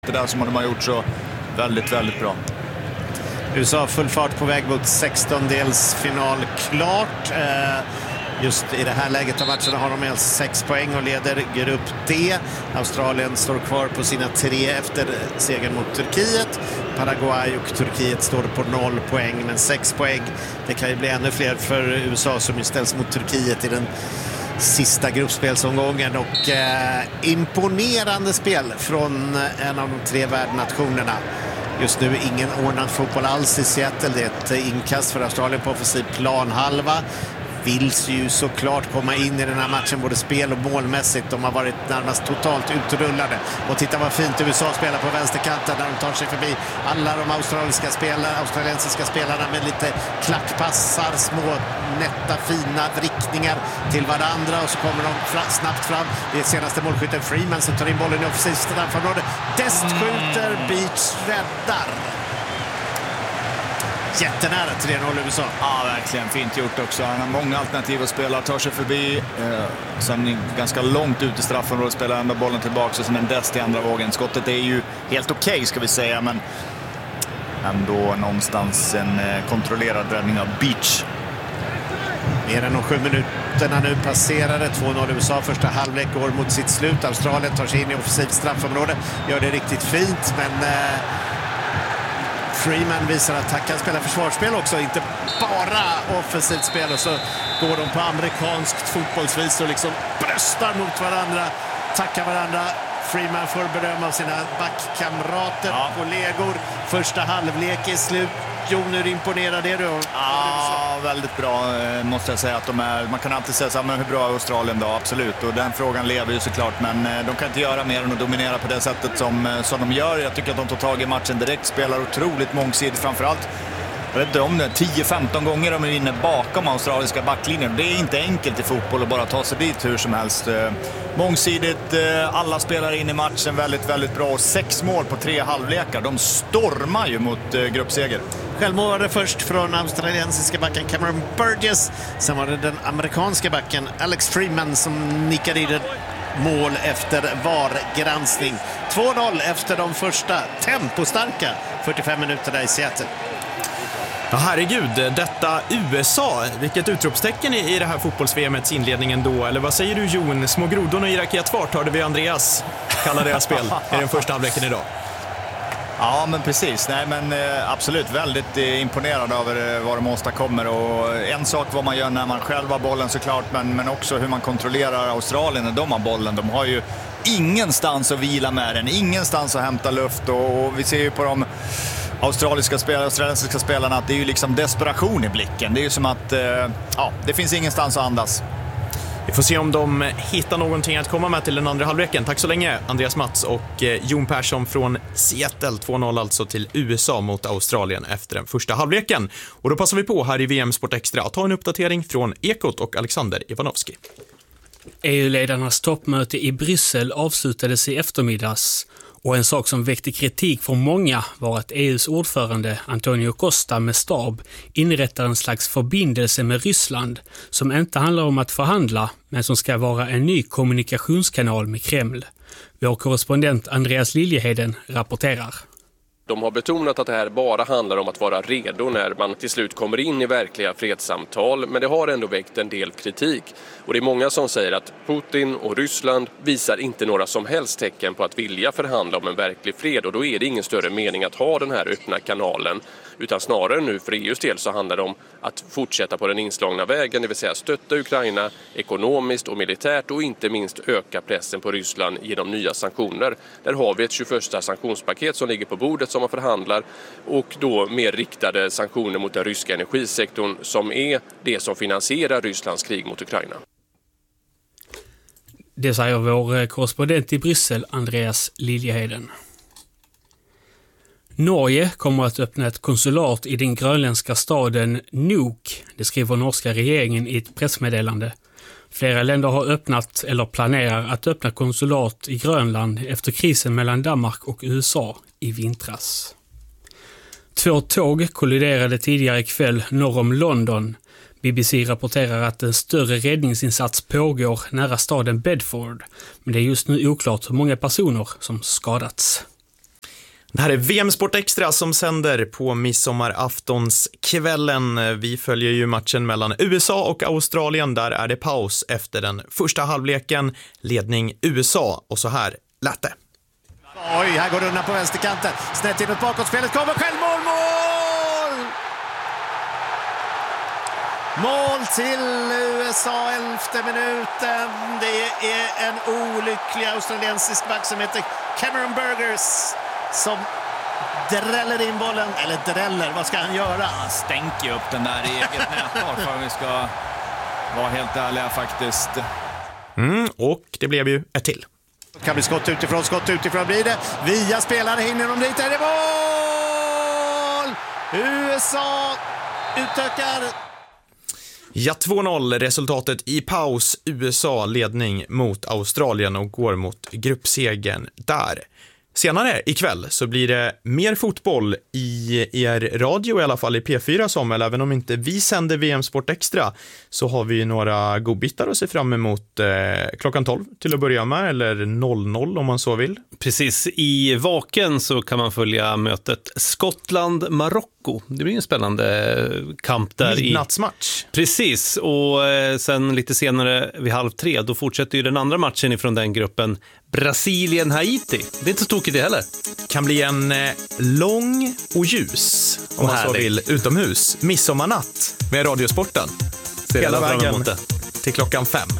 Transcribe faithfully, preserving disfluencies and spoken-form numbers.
Det där som de har gjort så väldigt, väldigt bra. U S A full fart på väg mot sextondelsfinal klart. Just i det här läget av matcherna har de med sex poäng och leder grupp D. Australien står kvar på sina tre efter segern mot Turkiet. Paraguay och Turkiet står på noll poäng, men sex poäng. Det kan ju bli ännu fler för U S A som ju ställs mot Turkiet i den sista gruppspelsomgången. Och eh, imponerande spel från en av de tre värdnationerna. Just nu ingen ordnad fotboll alls i Seattle. Det är ett inkast för Australien på offensiv planhalva. Vill ju såklart komma in i den här matchen både spel och målmässigt. De har varit närmast totalt utrullade. Och titta vad fint U S A spelar på vänsterkanten när de tar sig förbi alla de australiska spelare, australiensiska spelarna med lite klackpassar, små nätta fina vrickningar till varandra, och så kommer de fra, snabbt fram. Det är senaste målskytten Freeman som tar in bollen i offensivt straffområde. Dest skjuter, Beach räddar. Jättenära tre noll U S A. Ja, verkligen. Fint gjort också. Han har många alternativ att spela. Tar sig förbi. Eh, sen ganska långt ut i straffområdet spelar ändå bollen tillbaka. Och sen en dest i andra vågen. Skottet är ju helt okej okay, ska vi säga. Men ändå någonstans en eh, kontrollerad räddning av Beach. Mer än de sju minuterna nu passerade. två noll U S A. Första halvlek går mot sitt slut. Australien tar sig in i offensivt straffområde. Gör det riktigt fint, men... Eh, Freeman visar att han kan spela försvarsspel också, inte bara offensivt spel, och så går de på amerikanskt fotbollsvis och liksom bröstar mot varandra, tackar varandra. Freeman får beröm av sina backkamrater, ja. Kollegor. Första halvlek är slut. Jon, hur imponerad är du? Ja, väldigt bra måste jag säga att de är. Man kan alltid säga så här, men hur bra är Australien då? Absolut, och den frågan lever ju såklart, men de kan inte göra mer än att dominera på det sättet som, som de gör. Jag tycker att de tar tag i matchen direkt, spelar otroligt mångsidigt, framförallt jag vet inte om det, tio femton gånger de är inne bakom australiska backlinjen. Det är inte enkelt i fotboll att bara ta sig dit hur som helst. Mångsidigt, alla spelar in i matchen väldigt, väldigt bra. Och sex mål på tre halvlekar. De stormar ju mot gruppseger. Självmålade först från australiensiska backen Cameron Burgess. Sen var det den amerikanska backen Alex Freeman som nickade i det mål efter V A R-granskning. två noll efter de första tempostarka fyrtiofem minuterna i Seattle. Ja, herregud, detta U S A, vilket utropstecken i det här fotbolls-V M:ets inledningen då, eller vad säger du Jon? Små grodorna i raketfart hörde vi Andreas kalla deras spel i den första halvleken idag. Ja, men precis. Nej, men eh, absolut väldigt eh, imponerad över eh, vad de åstadkommer, och en sak vad man gör när man själv har bollen såklart, men, men också hur man kontrollerar Australien när de har bollen. De har ju ingenstans att vila med den, ingenstans att hämta luft, och, och vi ser ju på de australiska spelare, australiensiska spelarna att det är ju liksom desperation i blicken. Det är ju som att eh, ja, det finns ingenstans att andas. Vi får se om de hittar någonting att komma med till den andra halvleken. Tack så länge, Andreas Mats och eh, Jon Persson från Seattle. två noll alltså till U S A mot Australien efter den första halvleken. Och då passar vi på här i V M Sport Extra att ta en uppdatering från Ekot och Alexander Ivanovski. E U-ledarnas toppmöte i Bryssel avslutades i eftermiddags, och en sak som väckte kritik från många var att E U:s ordförande Antonio Costa med stab inrättar en slags förbindelse med Ryssland som inte handlar om att förhandla, men som ska vara en ny kommunikationskanal med Kreml. Vår korrespondent Andreas Liljeheden rapporterar. De har betonat att det här bara handlar om att vara redo när man till slut kommer in i verkliga fredssamtal, men det har ändå väckt en del kritik. Och det är många som säger att Putin och Ryssland visar inte några som helst tecken på att vilja förhandla om en verklig fred, och då är det ingen större mening att ha den här öppna kanalen, utan snarare nu för E U:s del så handlar det om att fortsätta på den inslagna vägen, det vill säga stötta Ukraina ekonomiskt och militärt, och inte minst öka pressen på Ryssland genom nya sanktioner. Där har vi ett tjugoförsta sanktionspaket som ligger på bordet som man förhandlar, och då mer riktade sanktioner mot den ryska energisektorn som är det som finansierar Rysslands krig mot Ukraina. Det säger vår korrespondent i Bryssel, Andreas Liljeheden. Norge kommer att öppna ett konsulat i den grönländska staden Nuuk, det skriver norska regeringen i ett pressmeddelande. Flera länder har öppnat eller planerar att öppna konsulat i Grönland efter krisen mellan Danmark och U S A i vintras. Två tåg kolliderade tidigare ikväll norr om London. B B C rapporterar att en större räddningsinsats pågår nära staden Bedford, men det är just nu oklart hur många personer som skadats. Det här är V M Sport Extra som sänder på midsommaraftonskvällen. Vi följer ju matchen mellan U S A och Australien. Där är det paus efter den första halvleken. Ledning U S A och så här lät det. Oj, här går undan på vänsterkanten. Snett inåt bakåt, spelet kommer, självmål, mål! Mål till U S A, elfte minuten. Det är en olycklig australiensisk back som heter Cameron Burgers som dräller in bollen. Eller dräller, vad ska han göra? Han stänker ju upp den där i eget nättak för vi ska vara helt ärliga faktiskt. Mm, och det blev ju ett till. Det kan bli skott utifrån, skott utifrån blir det. Via spelare hinner de dit, är det mål! U S A utökar. Ja, två noll resultatet i paus. U S A ledning mot Australien och går mot gruppsegern där. Senare ikväll så blir det mer fotboll i er radio, i alla fall i P fyra, Samuel. Även om inte vi sänder V M Sport Extra så har vi några godbitar att se fram emot eh, klockan tolv till att börja med, eller noll noll om man så vill. Precis, i Vaken så kan man följa mötet Skottland-Marocko. Det blir en spännande kamp där. Midnattsmatch. I... Precis, och eh, sen lite senare vid halv tre, då fortsätter ju den andra matchen ifrån den gruppen, Brasilien-Haiti. Det är inte så tokigt det heller. Kan bli en eh, lång och ljus, om man så vill, utomhus. Midsommarnatt med Radiosporten. Ser Hela fram vägen emot det. till klockan fem.